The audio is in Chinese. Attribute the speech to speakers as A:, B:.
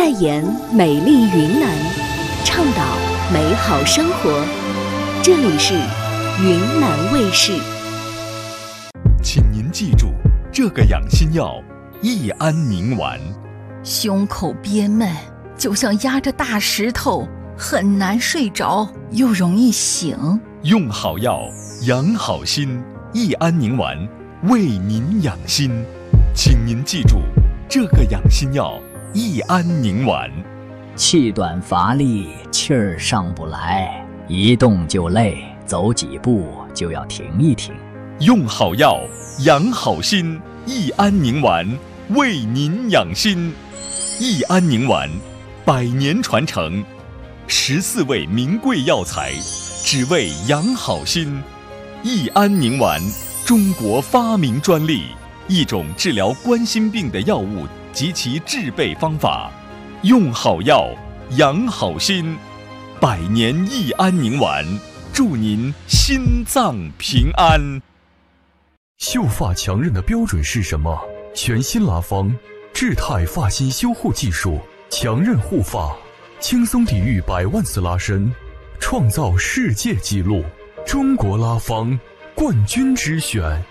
A: 代言美丽云南，倡导美好生活。这里是云南卫视。
B: 请您记住，这个养心药益安宁丸。
C: 胸口憋闷，就像压着大石头，很难睡着，又容易醒。
B: 用好药，养好心，益安宁丸为您养心。请您记住，这个养心药益安宁丸。
D: 气短乏力，气儿上不来，一动就累，走几步就要停一停。
B: 用好药，养好心，益安宁丸为您养心。益安宁丸100年传承，14味名贵药材，只为养好心。益安宁丸，中国发明专利，一种治疗冠心病的药物及其制备方法。用好药，养好心，100年益安宁丸，祝您心脏平安。
E: 秀发强韧的标准是什么？全新拉芳智泰发型修护技术，强韧护发，轻松抵御100万次拉伸，创造世界纪录。中国拉芳冠军之选。